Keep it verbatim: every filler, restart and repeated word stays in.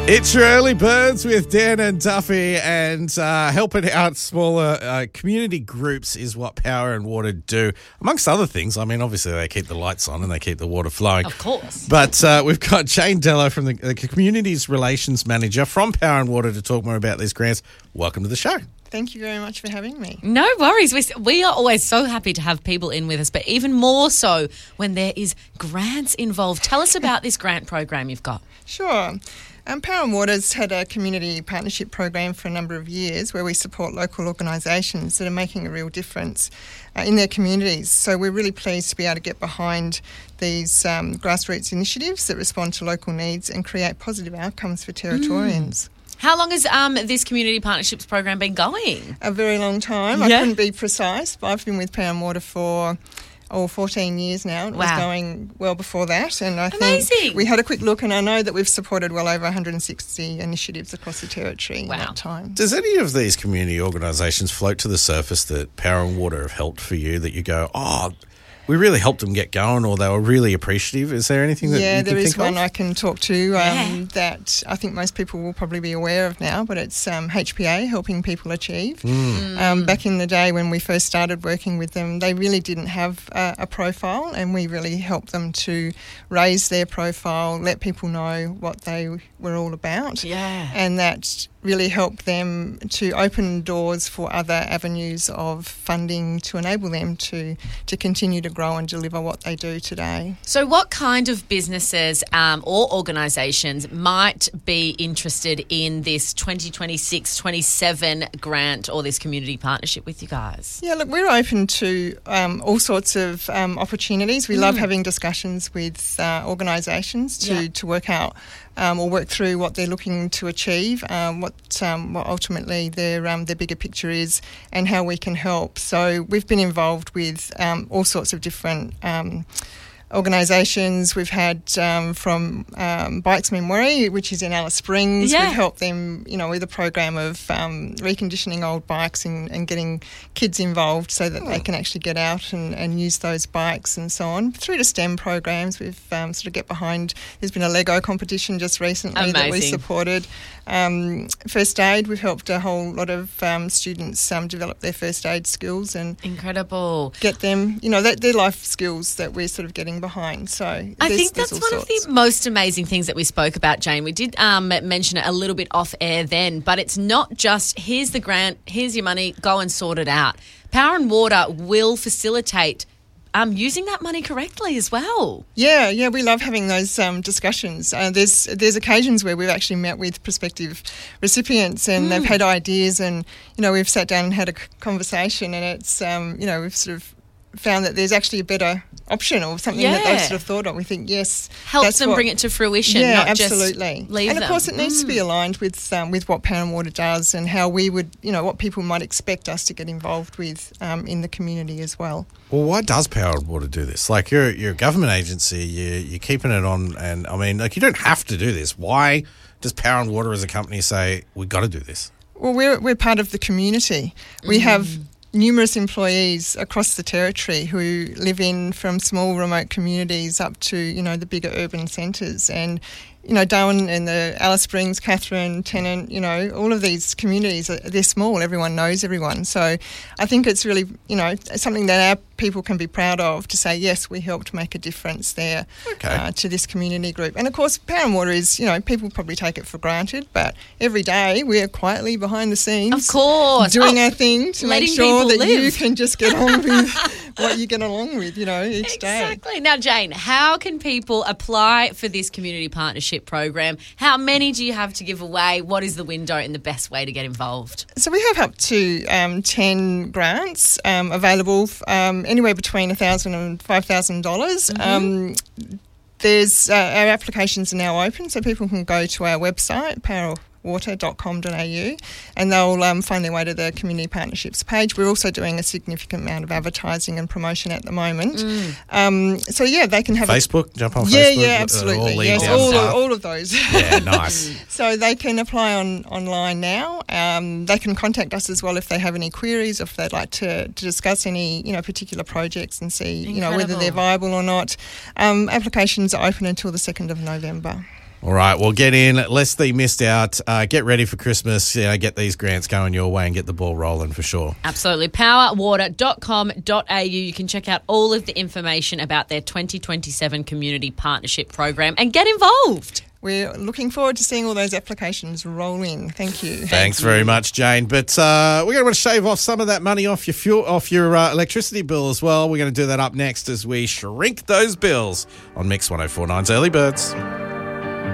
It's your early birds with Dan and Duffy, and uh, helping out smaller uh, community groups is what Power and Water do. Amongst other things, I mean, obviously they keep the lights on and they keep the water flowing. Of course. But uh, we've got Jane Dello from the, the Communities Relations Manager from Power and Water to talk more about these grants. Welcome to the show. Thank you very much for having me. No worries. We, we are always so happy to have people in with us, but even more so when there is grants involved. Tell us about this grant program you've got. Sure. Um, Power and Water's had a community partnership program for a number of years where we support local organisations that are making a real difference uh, in their communities. So we're really pleased to be able to get behind these um, grassroots initiatives that respond to local needs and create positive outcomes for Territorians. Mm. How long has um, this community partnerships program been going? A very long time. Yeah. I couldn't be precise, but I've been with Power and Water for... Oh, fourteen years now. It wow. was going well before that. And I Amazing. think we had a quick look and I know that we've supported well over one hundred sixty initiatives across the Territory wow. in that time. Does any of these community organisations float to the surface that Power and Water have helped for you, that you go, oh, we really helped them get going, or they were really appreciative? Is there anything that yeah, you can there is think one of? I can talk to um, Yeah. that I think most people will probably be aware of now, but it's um, H P A, Helping People Achieve. Mm. Um, back in the day when we first started working with them, they really didn't have uh, a profile, and we really helped them to raise their profile, let people know what they were all about. Yeah. And that really helped them to open doors for other avenues of funding to enable them to, to continue to grow and deliver what they do today. So what kind of businesses um, or organisations might be interested in this twenty twenty-six twenty-seven grant or this community partnership with you guys? Yeah, look, we're open to um, all sorts of um, opportunities. We mm. love having discussions with uh, organisations to, yeah. to work out um, or work through what they're looking to achieve, um, what um, what ultimately their um, their bigger picture is, and how we can help. So we've been involved with um, all sorts of different um, organisations. We've had um, from um, Bikes Memory, which is in Alice Springs. Yeah. We've helped them, you know, with a program of um, reconditioning old bikes and, and getting kids involved so that oh. they can actually get out and, and use those bikes and so on. Through to STEM programs, we've um, sort of get behind. There's been a Lego competition just recently Amazing. that we supported. Um, first aid, we've helped a whole lot of um, students um, develop their first aid skills and incredible get them, you know, they're, they're life skills that we're sort of getting behind. So I think that's one sorts. of the most amazing things that we spoke about, Jane. We did um, mention it a little bit off air then, but it's not just here's the grant, here's your money, go and sort it out. Power and Water will facilitate Um, using that money correctly as well. Yeah, yeah, we love having those um, discussions. Uh, there's there's occasions where we've actually met with prospective recipients and mm. they've had ideas, and you know we've sat down and had a conversation, and it's um, you know we've sort of found that there's actually a better option or something yeah. that they've sort of thought of. We think yes, helps that's them what, bring it to fruition. Yeah, not absolutely. Just leave and of them. course, it needs mm. to be aligned with um, with what Power and Water does and how we would, you know, what people might expect us to get involved with um, in the community as well. Well, why does Power and Water do this? Like, you're you're a government agency, you you're keeping it on, and I mean, like, you don't have to do this. Why does Power and Water as a company say we got to do this? Well, we're we're part of the community. We mm. have numerous employees across the Territory who live in from small remote communities up to, you know, the bigger urban centres. And, you know, Darwin and the Alice Springs, Catherine, Tennant, you know, all of these communities, they're small. Everyone knows everyone. So I think it's really, you know, something that our people can be proud of to say, yes, we helped make a difference there okay. uh, to this community group. And, of course, Power and Water is, you know, people probably take it for granted, but every day we are quietly behind the scenes. Of course. Doing oh, our thing to make sure that live. you can just get on with what you get along with, you know, each exactly. day. Exactly. Now, Jane, how can people apply for this community partnership program? How many do you have to give away? What is the window and the best way to get involved? So we have up to um, ten grants um, available, um, anywhere between one thousand dollars and five thousand dollars. Mm-hmm. Um, there's uh, our applications are now open, so people can go to our website, power water dot com dot a u, and they'll um, find their way to the community partnerships page. We're also doing a significant amount of advertising and promotion at the moment. Mm. Um, so yeah, they can have Facebook, a, jump on yeah, Facebook. Yeah, absolutely. All yes, all of, all of those. Yeah, nice. So they can apply on online now. Um, they can contact us as well if they have any queries, or if they'd like to, to discuss any, you know, particular projects and see, Incredible. you know, whether they're viable or not. Um, applications are open until the second of November. All right, well, get in, lest they missed out. Uh, get ready for Christmas. You know, get these grants going your way and get the ball rolling for sure. Absolutely. power water dot com dot a u. You can check out all of the information about their twenty twenty-seven Community Partnership Program and get involved. We're looking forward to seeing all those applications roll in. Thank you. Thanks very much, Jane. But uh, we're going to want to shave off some of that money off your fuel, off your uh, electricity bill as well. We're going to do that up next as we shrink those bills on Mix one oh four point nine's Early Birds.